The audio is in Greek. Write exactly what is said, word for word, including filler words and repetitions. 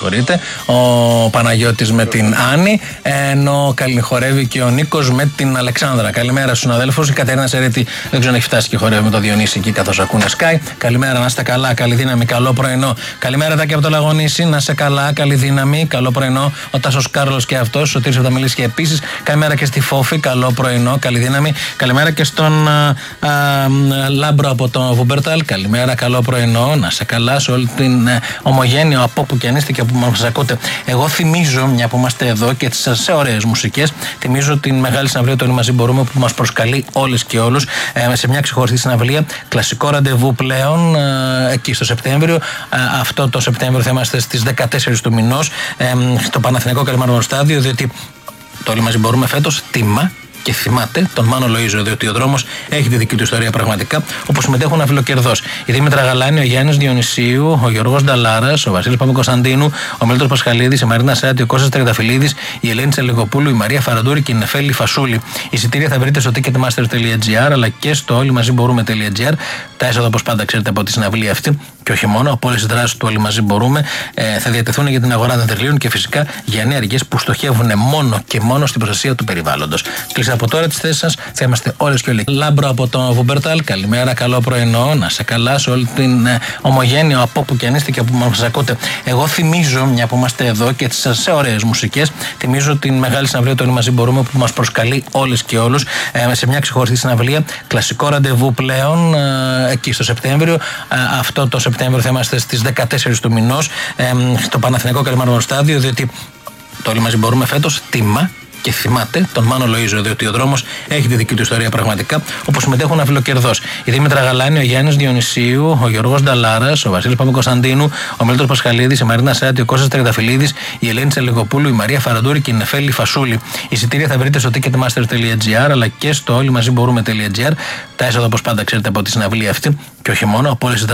συγχωρείτε, ο Παναγιώτης με την Άννη, ενώ καληνυχορεύει και ο Νίκος με την Αλεξάνδρα. Καλημέρα στους συναδέλφους. Η Κατερίνα Σερέτη δεν ξέρω αν έχει φτάσει και χορεύει με το Διονύση εκεί καθώς ακούνε Sky. Καλημέρα, να είστε καλά, καλή δύναμη, καλό πρωινό. Καλημέρα, Τάκη από το Λαγονίσι, να είστε καλά, καλή δύναμη, καλό πρωινό. Ο Τάσος Κάρλος και αυτός, ο Σωτήρης από τα Μελίσια επίσης. Καλημέρα και στη Φόφη, καλό πρωινό, καλή δύναμη. Καλημέρα και στον α, α, Λάμπρο από το Βούμπερταλ. Καλημέρα, καλό πρωινό, να είστε καλά σε όλη την ε, ομογένεια από όπου και αν είστε και που μας ακούτε. Εγώ θυμίζω, μια που είμαστε εδώ και σε ωραίες μουσικές, θυμίζω την μεγάλη συναυλία του Όλοι Μαζί Μπορούμε που μας προσκαλεί όλες και όλους ε, σε μια ξεχωριστή συναυλία. Κλασικό ραντεβού πλέον ε, εκεί στο Σεπτέμβριο. Ε, αυτό το Σεπτέμβριο θα είμαστε στις δεκατέσσερις του μηνός ε, στο Παναθηναϊκό Καλιμάρμαρο Στάδιο, διότι το Όλοι Μαζί Μπορούμε φέτος τιμά και θυμάται τον Μάνο Λοΐζο, διότι ο δρόμος έχει τη δική του ιστορία πραγματικά, όπως συμμετέχουν αφιλοκερδός η Δήμητρα Γαλάνη, ο Γιάννης Διονυσίου, ο Γιώργος Νταλάρας, ο Βασίλης Παπακοσταντίνου, ο Μίλτος Πασχαλίδης, η Μαρίνα Σάτη, ο Κώστας Τρενταφυλλίδης, η Ελένη Τσελεγοπούλου, η Μαρία Φαραντούρη και η Νεφέλη Φασούλη. Εισιτήρια θα βρείτε στο ticketmaster τελεία gr αλλά και στο όλοι μαζί μπορούμε τελεία gr. Τα έσοδα, όπως πάντα, ξέρετε από τη συναυλία αυτή και όχι μόνο, από όλες τις δράσεις του Όλοι Μαζί Μπορούμε ε, θα διατεθούν για την αγορά δεντρελίων και φυσικά για ενέργειες που στοχεύουν μόνο και μόνο στην προστασία του περιβάλλοντος. Κλείστε από τώρα τις θέσεις σας, θα είμαστε όλες και όλοι. Λάμπρο από το Βούμπερταλ, καλημέρα, καλό πρωινό, να είστε καλά σε όλη την ε, ομογένεια από όπου και αν είστε και που μας ακούτε. Εγώ θυμίζω, μια που είμαστε εδώ και σε ωραίες μουσικές, θυμίζω την μεγάλη συναυλία του Όλοι Μαζί Μπορούμε που μας προσκαλεί όλες και όλους ε, σε μια ξεχωριστή συναυλία. Κλασικό ραντεβού πλέον ε, εκεί στο Σεπτέμβριο. Ε, αυτό το Σεπτέμβριο θα είμαστε στις δεκατέσσερις του μηνός ε, στο Παναθηναϊκό Καλιμάρμαρο Στάδιο, διότι το Όλοι Μαζί Μπορούμε φέτος τιμά και θυμάται τον Μάνο Λοΐζο, διότι ο δρόμος έχει τη δική του ιστορία πραγματικά, όπως συμμετέχουν αφιλοκερδός η Δήμητρα Γαλάνη, ο Γιάννης Διονυσίου, ο Γιώργος Νταλάρας, ο Βασίλης Παπακοσταντίνου, ο Μίλτος Πασχαλίδης, η Μαρίνα Σάτη, ο Κώστας Τρενταφυλλίδης, η Ελένη Τσελεγοπούλου, η Μαρία Φαραντούρη και η Νεφέλη Φασούλη. Εισιτήρια θα βρείτε στο ticketmaster τελεία gr αλλά και στο όλοι μαζί μπορούμε τελεία gr. Τα έσοδα, όπως πάντα, ξέρετε από τη συναυλία αυτή και όχι μόνο, από όλες τις